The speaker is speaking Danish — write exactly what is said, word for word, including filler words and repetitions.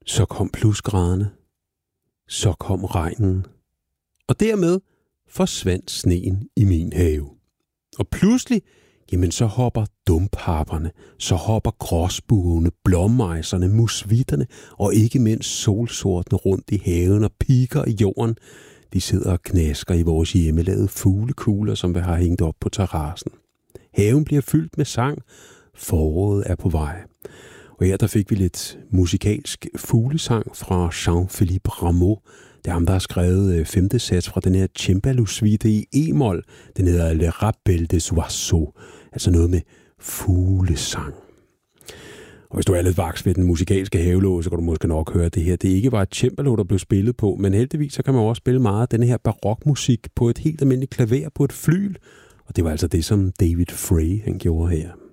Så kom plusgraderne. Så kom regnen. Og dermed forsvandt sneen i min have. Og pludselig, jamen så hopper dumphapperne, så hopper gråsbuerne, blåmejserne, musvitterne og ikke mindst solsortene rundt i haven og piker i jorden. De sidder og knasker i vores hjemmelavede fuglekugler, som vi har hængt op på terrassen. Haven bliver fyldt med sang. Foråret er på vej. Og her der fik vi lidt musikalsk fuglesang fra Jean-Philippe Rameau. Det er ham, der har skrevet femte sats fra den her cembalo-suite i e-mol. Den hedder Le Rappel des Oiseaux. Altså noget med fuglesang. Og hvis du er lidt vaks ved den musikalske havelåg, så kan du måske nok høre, at det her det ikke var et cembalo, der blev spillet på. Men heldigvis så kan man også spille meget af den her barokmusik på et helt almindeligt klaver på et flyl. Og det var altså det, som David Frey han gjorde her.